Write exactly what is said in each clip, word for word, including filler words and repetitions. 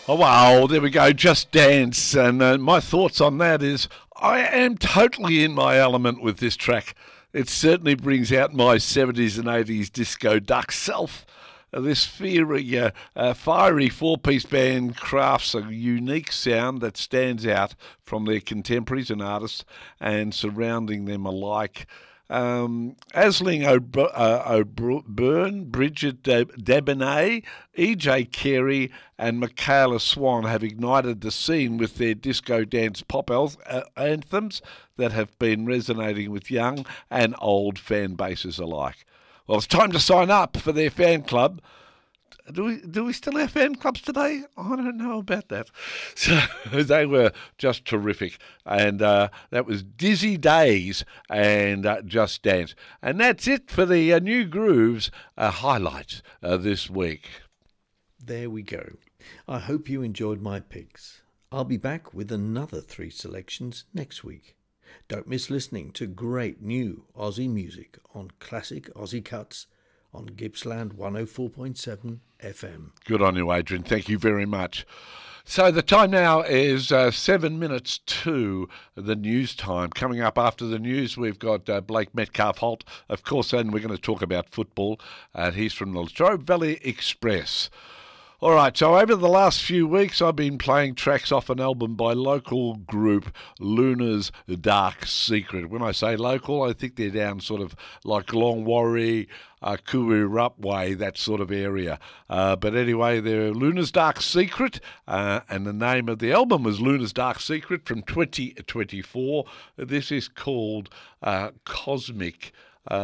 Oh, wow, there we go, Just Dance. And uh, my thoughts on that is I am totally in my element with this track. It certainly brings out my seventies and eighties disco duck self. Uh, this fiery, uh, uh, fiery four-piece band crafts a unique sound that stands out from their contemporaries and artists and surrounding them alike. Um, Aisling O'B- uh, O'Byrne, Bridget Debenay, E J Carey and Michaela Swan have ignited the scene with their disco dance pop al- uh, anthems that have been resonating with young and old fan bases alike. Well, it's time to sign up for their fan club. Do we do we still have fan clubs today? I don't know about that. So they were just terrific, and uh, that was Dizzy Days and uh, Just Dance, and that's it for the uh, New Grooves uh, highlights uh, this week. There we go. I hope you enjoyed my picks. I'll be back with another three selections next week. Don't miss listening to great new Aussie music on Classic Aussie Cuts on Gippsland one oh four point seven F M. Good on you, Adrian. Thank you very much. So the time now is uh, seven minutes to the news time. Coming up after the news, we've got uh, Blake Metcalf-Holt, of course, and we're going to talk about football. Uh, he's from the Latrobe Valley Express. All right, so over the last few weeks, I've been playing tracks off an album by local group Luna's Dark Secret. When I say local, I think they're down sort of like Longwarry, uh, Kuwirup way, that sort of area. Uh, but anyway, they're Luna's Dark Secret, uh, and the name of the album was Luna's Dark Secret from twenty twenty-four. This is called uh, Cosmic.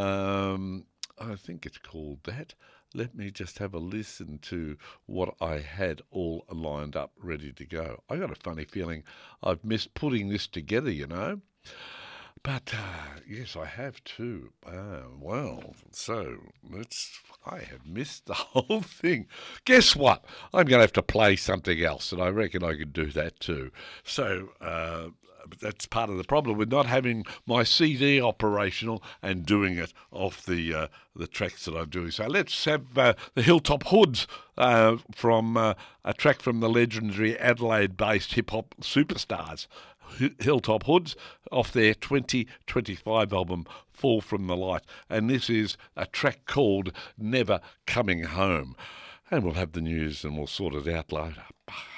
Um, I think it's called that. Let me just have a listen to what I had all lined up, ready to go. I got a funny feeling I've missed putting this together, you know. But, uh, yes, I have too. Uh, well, so let's, I have missed the whole thing. Guess what? I'm going to have to play something else, and I reckon I could do that too. So, uh, that's part of the problem with not having my C D operational and doing it off the uh, the tracks that I'm doing. So let's have uh, the Hilltop Hoods uh, from uh, a track from the legendary Adelaide-based hip-hop superstars, H- Hilltop Hoods, off their twenty twenty-five album Fall From The Light. And this is a track called Never Coming Home. And we'll have the news and we'll sort it out later.